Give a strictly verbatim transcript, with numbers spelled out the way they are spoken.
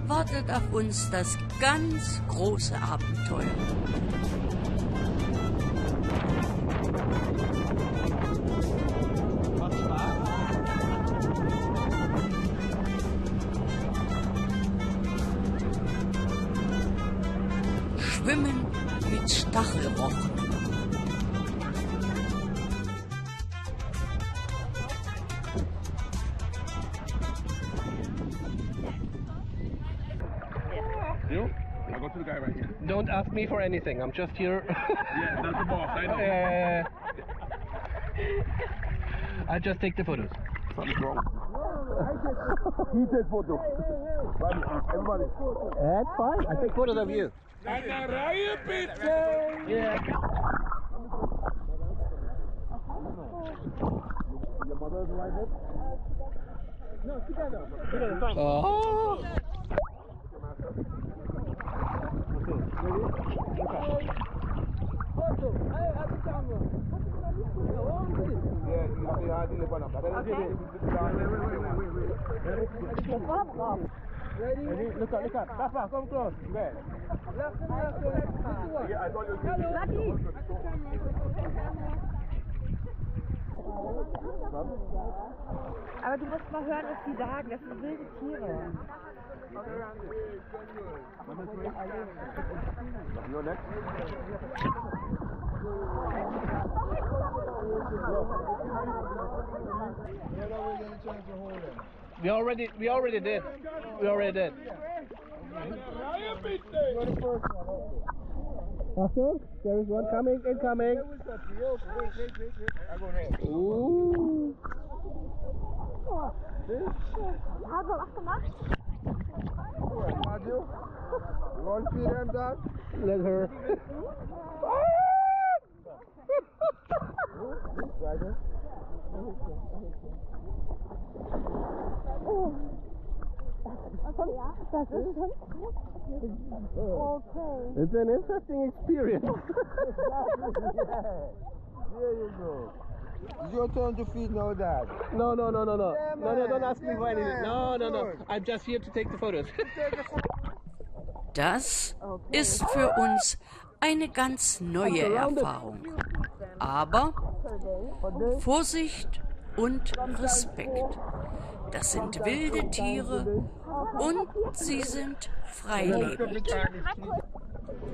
wartet auf uns das ganz große Abenteuer. Schwimmen mit Stachelrochen. You? I'll go to the guy right here. Don't ask me for anything. I'm just here. Yeah, that's the boss. I know. uh, I just take the photos. Something's wrong. He take photo. Everybody. That's fine. I take photos of you. Yeah. Your mother is right here? No, together. Together, fine. Oh. Ready? Look up, look up. Rafa, come close. There. Left and left. Yeah, I thought you were Aber du musst mal hören, was die sagen. Das sind wilde Tiere. You're next. We already, we already did. We already did. Achtung, there is one coming, incoming. Ooh. Ja, so was gemacht? You want to feed them, dog? Let her. Das ist schon okay. It's an interesting experience. There you go. It's your turn to feed now, Dad. No, no, no, no, no. Yeah, No, no, don't ask me man. for anything. No, no, no. Good. I'm just here to take the photos. Das ist für uns eine ganz neue Erfahrung. Aber Vorsicht und Respekt. Das sind wilde Tiere und sie sind freilebend.